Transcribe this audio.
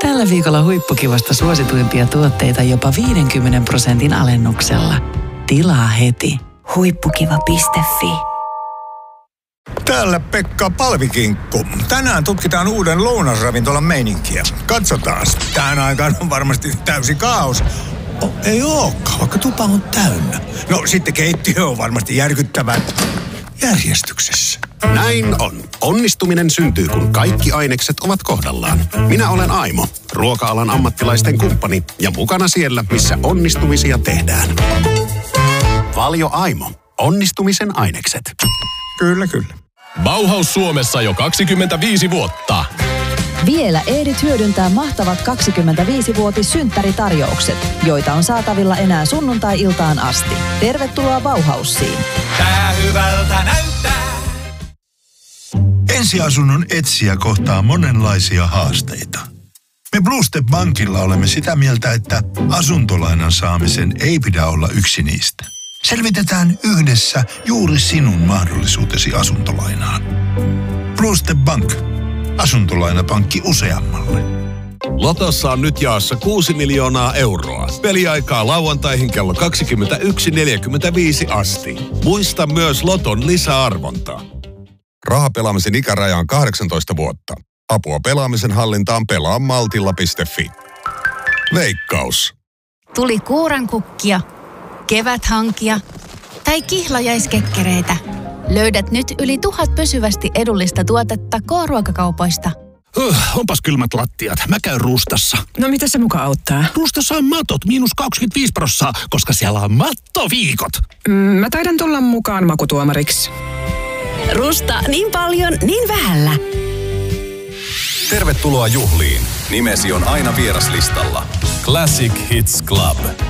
Tällä viikolla huippukivasta suosituimpia tuotteita jopa 50% alennuksella. Tilaa heti. Huippukiva.fi. Täällä Pekka Palvikinkku. Tänään tutkitaan uuden lounasravintolan meininkiä. Katsotaas. Tähän aikaan on varmasti täysi kaos. Ei ookaan, vaikka tupa on täynnä. No sitten keittiö on varmasti järkyttävän järjestyksessä. Näin on. Onnistuminen syntyy, kun kaikki ainekset ovat kohdallaan. Minä olen Aimo, ruoka-alan ammattilaisten kumppani ja mukana siellä, missä onnistumisia tehdään. Valio Aimo. Onnistumisen ainekset. Kyllä, kyllä. Bauhaus Suomessa jo 25 vuotta. Vielä Eedit hyödyntää mahtavat 25-vuotissynttäritarjoukset, joita on saatavilla enää sunnuntai-iltaan asti. Tervetuloa Bauhausiin. Tää hyvältä näyttää. Ensiasunnon etsijä kohtaa monenlaisia haasteita. Me Blue Step Bankilla olemme sitä mieltä, että asuntolainan saamisen ei pidä olla yksi niistä. Selvitetään yhdessä juuri sinun mahdollisuutesi asuntolainaan. Blue Step Bank. Asuntolainapankki useammalle. Lotossa on nyt jaossa 6 miljoonaa euroa. Peliaikaa lauantaihin kello 21.45 asti. Muista myös Loton lisäarvonta. Rahapelaamisen ikäraja on 18 vuotta. Apua pelaamisen hallintaan pelaa maltilla.fi. Veikkaus. Tuli kuurankukkia, keväthankia tai kihlajaiskekkereitä. Löydät nyt yli 1000 pysyvästi edullista tuotetta K-ruokakaupoista. Onpas kylmät lattiat. Mä käyn Ruustassa. No mitä se muka auttaa? Ruustassa on matot -25%, koska siellä on mattoviikot. Mä taidan tulla mukaan makutuomariksi. Rusta niin paljon, niin vähällä. Tervetuloa juhliin. Nimesi on aina vieraslistalla. Classic Hits Club.